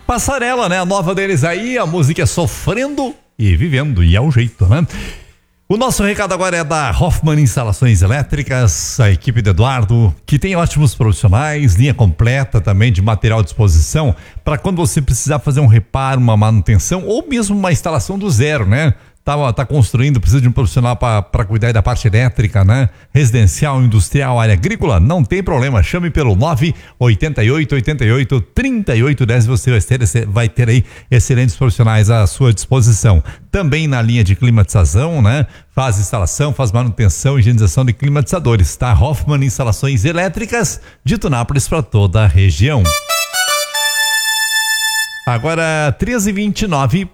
Passarela, né? A nova deles aí, a música é Sofrendo e Vivendo, e é o jeito, né? O nosso recado agora é da Hoffman Instalações Elétricas, a equipe do Eduardo, que tem ótimos profissionais, linha completa também de material à disposição, para quando você precisar fazer um reparo, uma manutenção ou mesmo uma instalação do zero, né? Tá construindo, precisa de um profissional para cuidar da parte elétrica, né? Residencial, industrial, área agrícola, não tem problema, chame pelo 988883810, você vai ter aí excelentes profissionais à sua disposição. Também na linha de climatização, né? Faz instalação, faz manutenção e higienização de climatizadores, tá? Hoffman Instalações Elétricas de Tunápolis para toda a região. Agora 13h29.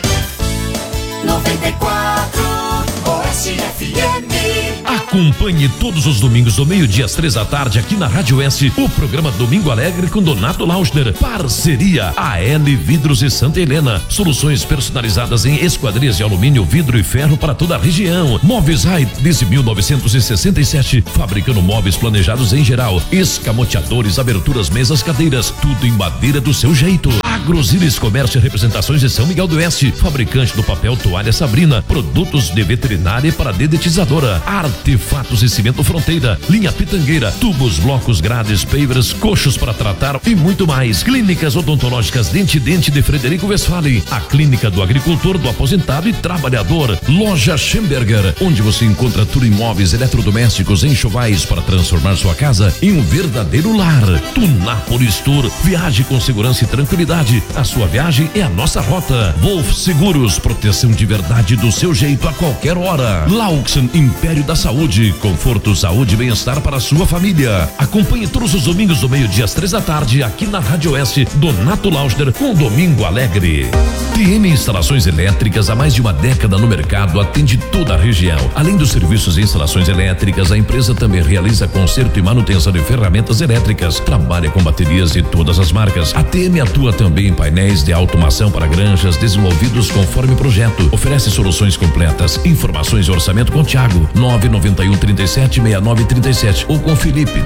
94 Oeste FM. Acompanhe todos os domingos do meio-dia às 3h aqui na Rádio Oeste o programa Domingo Alegre com Donato Lauschner. Parceria AL Vidros e Santa Helena. Soluções personalizadas em esquadrias de alumínio, vidro e ferro para toda a região. Móveis Height desde 1967, fabricando móveis planejados em geral, escamoteadores, aberturas, mesas, cadeiras, tudo em madeira do seu jeito. Agrozilis Comércio e Representações de São Miguel do Oeste, fabricante do papel Toalha Sabrina, produtos de veterinária para dedetizadora, artefatos e cimento Fronteira, linha Pitangueira, tubos, blocos, grades, pavers, coxos para tratar e muito mais. Clínicas odontológicas Dente de Frederico Westphalen, a clínica do agricultor, do aposentado e trabalhador. Loja Schemberger, onde você encontra tudo em móveis, eletrodomésticos, enxovais para transformar sua casa em um verdadeiro lar. Tunápolis Tour, viaje com segurança e tranquilidade. A sua viagem é a nossa rota. Wolf Seguros, proteção de verdade do seu jeito a qualquer hora. Lauxen, Império da Saúde, conforto, saúde e bem-estar para a sua família. Acompanhe todos os domingos do meio-dia às 3h aqui na Rádio Oeste, Donato Lauschner com Domingo Alegre. TM Instalações Elétricas, há mais de uma década no mercado, atende toda a região. Além dos serviços de instalações elétricas, a empresa também realiza conserto e manutenção de ferramentas elétricas, trabalha com baterias de todas as marcas. A TM atua também em painéis de automação para granjas desenvolvidos conforme projeto. Oferece soluções completas. Informações e orçamento com Thiago, 991376937 ou com Felipe,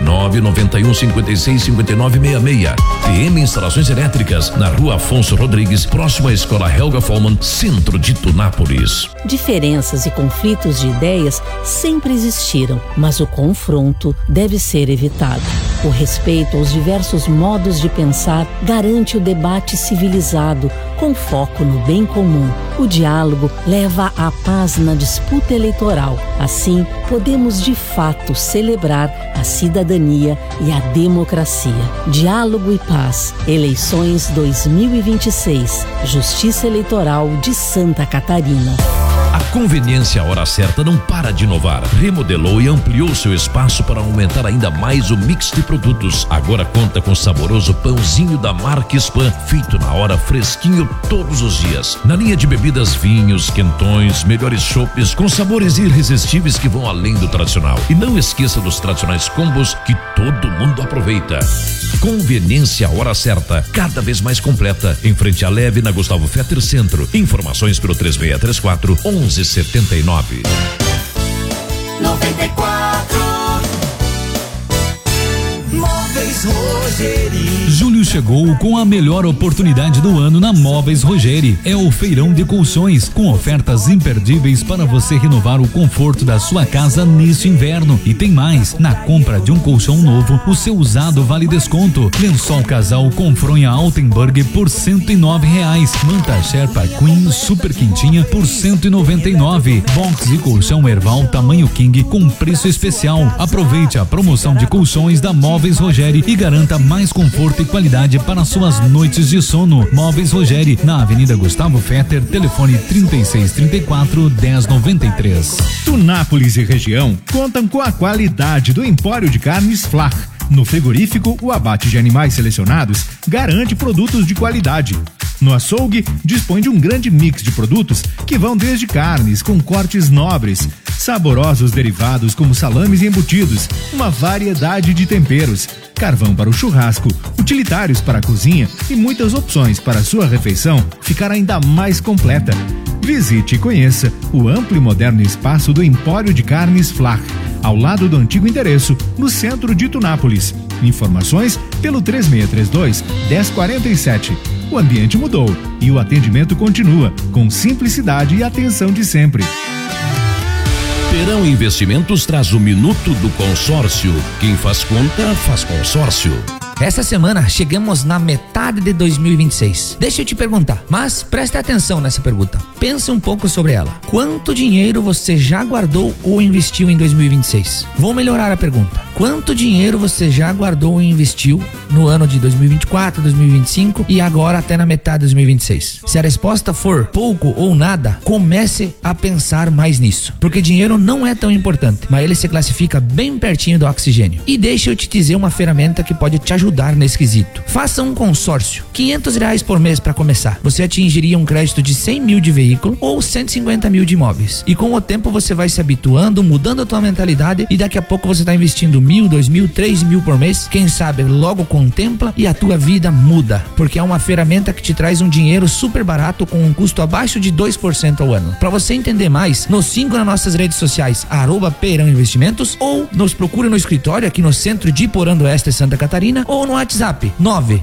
991565966. TM Instalações Elétricas, na Rua Afonso Rodrigues, próximo à Escola Helga Follmann, centro de Tunápolis. Diferenças e conflitos de ideias sempre existiram, mas o confronto deve ser evitado. O respeito aos diversos modos de pensar garante o debate civilizado, com foco no bem comum. O diálogo leva à paz na disputa eleitoral. Assim, podemos de fato celebrar a cidadania e a democracia. Diálogo e paz. Eleições 2026. Justiça Eleitoral de Santa Catarina. A Conveniência Hora Certa não para de inovar. Remodelou e ampliou seu espaço para aumentar ainda mais o mix de produtos. Agora conta com saboroso pãozinho da marca Spam, feito na hora, fresquinho todos os dias. Na linha de bebidas, vinhos, quentões, melhores chopes com sabores irresistíveis que vão além do tradicional. E não esqueça dos tradicionais combos que todo mundo aproveita. Conveniência Hora Certa, cada vez mais completa, em frente à Leve, na Gustavo Fetter Centro. Informações pelo 3634-1179. 94 Móveis Rogeri. Julho chegou com a melhor oportunidade do ano na Móveis Rogeri. É o feirão de colchões, com ofertas imperdíveis para você renovar o conforto da sua casa neste inverno. E tem mais, na compra de um colchão novo, o seu usado vale desconto. Lençol casal com fronha Altenburg por R$109. Manta Sherpa Queen super quentinha por R$199. Box e colchão Erval tamanho King com preço especial. Aproveite a promoção de colchões da Móveis Rogeri e garanta mais conforto e qualidade para suas noites de sono. Móveis Rogeri, na Avenida Gustavo Fetter, telefone 3634-1093. Tunápolis e região contam com a qualidade do Empório de Carnes Flach. No frigorífico, o abate de animais selecionados garante produtos de qualidade. No açougue, dispõe de um grande mix de produtos que vão desde carnes com cortes nobres, saborosos derivados como salames e embutidos, uma variedade de temperos, carvão para o churrasco, utilitários para a cozinha e muitas opções para a sua refeição ficar ainda mais completa. Visite e conheça o amplo e moderno espaço do Empório de Carnes Flach. ao lado do antigo endereço, no centro de Tunápolis. Informações pelo 3622-1047. O ambiente mudou e o atendimento continua, com simplicidade e atenção de sempre. Perão Investimentos traz o Minuto do Consórcio. Quem faz conta, faz consórcio. Essa semana chegamos na metade de 2026. Deixa eu te perguntar, mas preste atenção nessa pergunta. Pense um pouco sobre ela. Quanto dinheiro você já guardou ou investiu em 2026? Vou melhorar a pergunta. Quanto dinheiro você já guardou ou investiu no ano de 2024, 2025 e agora até na metade de 2026? Se a resposta for pouco ou nada, comece a pensar mais nisso. Porque dinheiro não é tão importante, mas ele se classifica bem pertinho do oxigênio. E deixa eu te dizer uma ferramenta que pode te ajudar nesse quesito. Faça um consórcio, R$500 por mês para começar. Você atingiria um crédito de 100 mil de veículo ou 150 mil de imóveis. E com o tempo você vai se habituando, mudando a tua mentalidade e daqui a pouco você está investindo 1.000, 2.000, 3.000 por mês. Quem sabe logo contempla e a tua vida muda, porque é uma ferramenta que te traz um dinheiro super barato com um custo abaixo de 2% ao ano. Para você entender mais, nos siga nas nossas redes sociais @Perão Investimentos ou nos procure no escritório aqui no centro de Porã do Oeste, Santa Catarina, ou no WhatsApp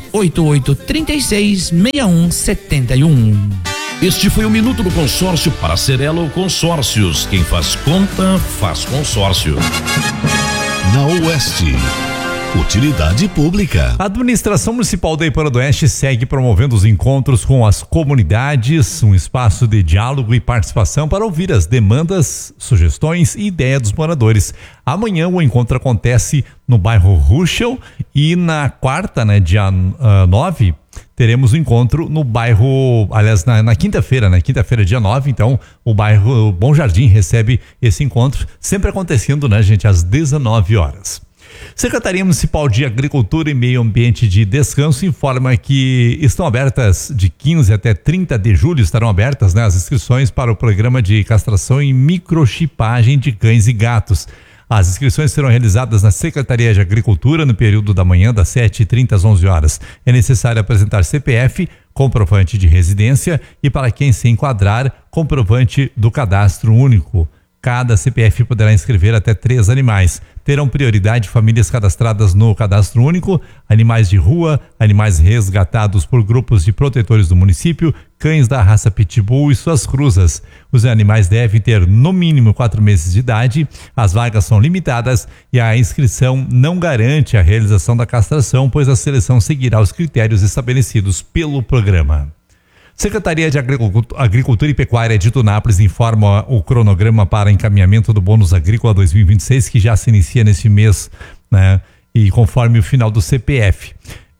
988366171. Este foi o Minuto do Consórcio para Cerelo Consórcios. Quem faz conta, faz consórcio. Na Oeste, utilidade pública. A administração municipal da Iporã do Oeste segue promovendo os encontros com as comunidades, um espaço de diálogo e participação para ouvir as demandas, sugestões e ideias dos moradores. Amanhã o encontro acontece no bairro Ruschel e na quarta, dia 9, teremos um encontro no bairro, aliás, na quinta-feira, dia 9, então o bairro Bom Jardim recebe esse encontro, sempre acontecendo, gente, às 19 horas. Secretaria Municipal de Agricultura e Meio Ambiente de Descanso informa que estão abertas de 15 até 30 de julho, estarão abertas as inscrições para o programa de castração e microchipagem de cães e gatos. As inscrições serão realizadas na Secretaria de Agricultura no período da manhã das 7h30 às 11 horas. É necessário apresentar CPF, comprovante de residência e, para quem se enquadrar, comprovante do cadastro único. Cada CPF poderá inscrever até 3 animais. Terão prioridade famílias cadastradas no cadastro único, animais de rua, animais resgatados por grupos de protetores do município, cães da raça Pitbull e suas cruzas. Os animais devem ter no mínimo 4 meses de idade, as vagas são limitadas e a inscrição não garante a realização da castração, pois a seleção seguirá os critérios estabelecidos pelo programa. Secretaria de Agricultura e Pecuária de Tunápolis informa o cronograma para encaminhamento do bônus agrícola 2026, que já se inicia neste mês, e conforme o final do CPF.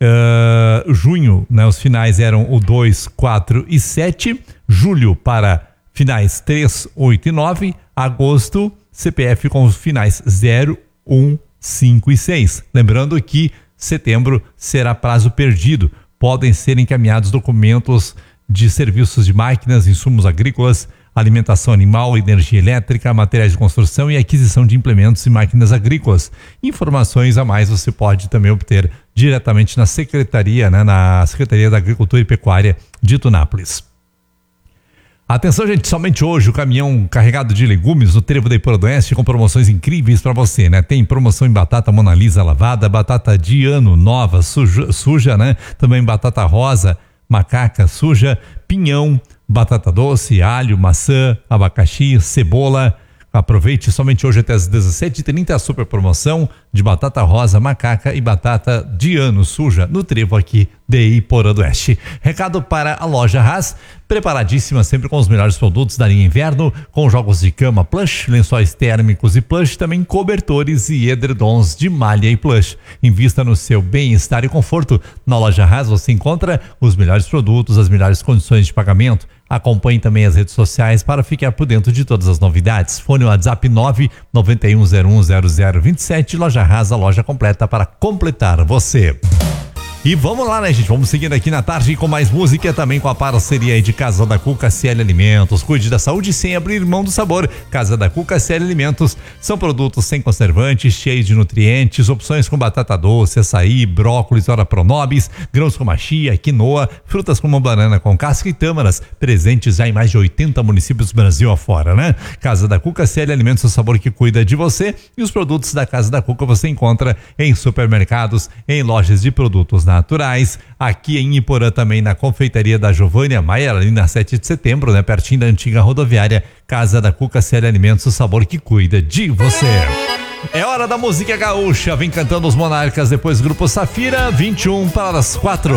Junho, os finais eram o 2, 4 e 7, julho para finais 3, 8 e 9, agosto, CPF com os finais 0, 1, 5 e 6. Lembrando que setembro será prazo perdido, podem ser encaminhados documentos de serviços de máquinas, insumos agrícolas, alimentação animal, energia elétrica, materiais de construção e aquisição de implementos e máquinas agrícolas. Informações a mais você pode também obter diretamente na Secretaria, na Secretaria da Agricultura e Pecuária de Tunápolis. Atenção, gente, somente hoje o caminhão carregado de legumes no Trevo da Iporã do Oeste com promoções incríveis para você, Tem promoção em batata Mona Lisa lavada, batata de ano nova, suja, Também batata rosa, macaca suja, pinhão, batata doce, alho, maçã, abacaxi, cebola. Aproveite somente hoje até as 17h30 a super promoção de batata rosa, macaca e batata de ano suja no Trevo aqui de Iporã do Oeste. Recado para a loja Haas, preparadíssima sempre com os melhores produtos da linha inverno, com jogos de cama plush, lençóis térmicos e plush, também cobertores e edredons de malha e plush. Invista no seu bem-estar e conforto. Na loja Haas você encontra os melhores produtos, as melhores condições de pagamento. Acompanhe também as redes sociais para ficar por dentro de todas as novidades. Fone WhatsApp 991010027, Loja Haas, a loja completa para completar você. E vamos lá, né, gente? Vamos seguindo aqui na tarde com mais música, também com a parceria aí de Casa da Cuca CL Alimentos. Cuide da saúde sem abrir mão do sabor. Casa da Cuca CL Alimentos são produtos sem conservantes, cheios de nutrientes, opções com batata doce, açaí, brócolis, ora pronobis, grãos como chia, quinoa, frutas como banana com casca e tâmaras, presentes já em mais de 80 municípios do Brasil afora, né? Casa da Cuca CL Alimentos, o sabor que cuida de você. E os produtos da Casa da Cuca você encontra em supermercados, em lojas de produtos naturais, aqui em Iporã também na confeitaria da Giovânia Maia, ali na 7 de setembro, né? Pertinho da antiga rodoviária. Casa da Cuca CL Alimentos, o sabor que cuida de você. É hora da música gaúcha, vem cantando os Monarcas, depois Grupo Safira, 21 para as 4.